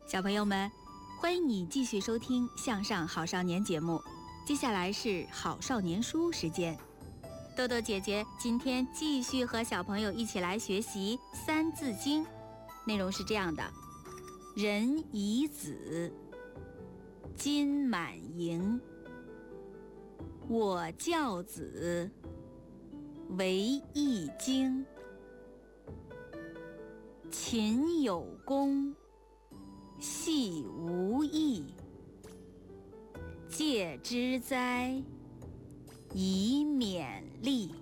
小朋友们，欢迎你继续收听《向上好少年》节目。接下来是好少年书时间，豆豆姐姐今天继续和小朋友一起来学习《三字经》，内容是这样的：人遗子，金满盈。我教子，为易经。勤有功，戏无益。戒之哉，以勉励。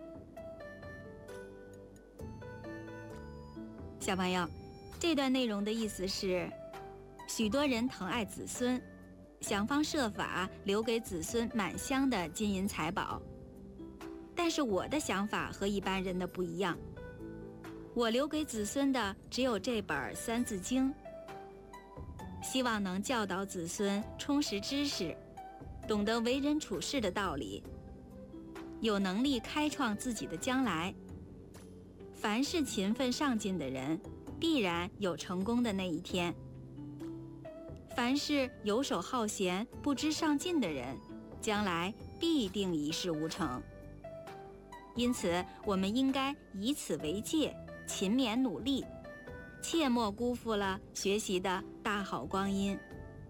小朋友，这段内容的意思是，许多人疼爱子孙，想方设法留给子孙满箱的金银财宝。但是我的想法和一般人的不一样，我留给子孙的只有这本《三字经》，希望能教导子孙充实知识，懂得为人处事的道理，有能力开创自己的将来。凡是勤奋上进的人，必然有成功的那一天。凡是游手好闲、不知上进的人，将来必定一事无成。因此，我们应该以此为戒，勤勉努力，切莫辜负了学习的大好光阴。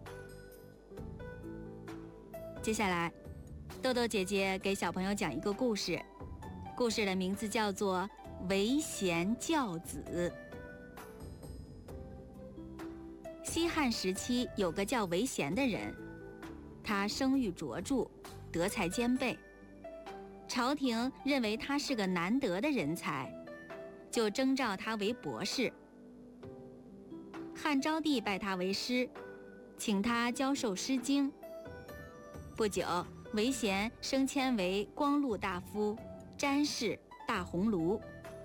接下来，豆豆姐姐给小朋友讲一个故事，故事的名字叫做《为贤教子》。西汉时期有个叫韦贤的人，他声誉卓著，德才兼备，朝廷认为他是个难得的人才，就征召他为博士。汉昭帝拜他为师，请他教授《诗经》。不久，韦贤升迁为光禄大夫、詹事、大鸿胪。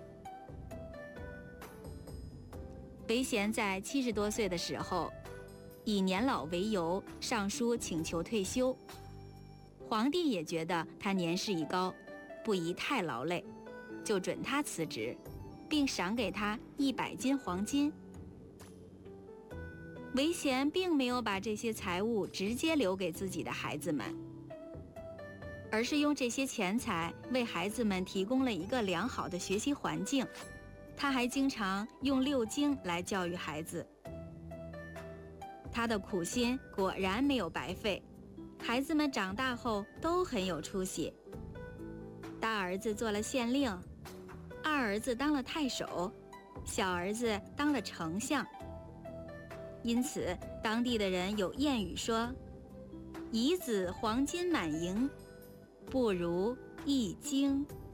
韦贤在70多岁的时候，以年老为由上书请求退休。皇帝也觉得他年事已高，不宜太劳累，就准他辞职，并赏给他100斤黄金。韦贤并没有把这些财物直接留给自己的孩子们，而是用这些钱财为孩子们提供了一个良好的学习环境。他还经常用6经来教育孩子。他的苦心果然没有白费，孩子们长大后都很有出息。大儿子做了县令，二儿子当了太守，小儿子当了丞相。因此，当地的人有谚语说：“遗子黄金满盈，不如易经。”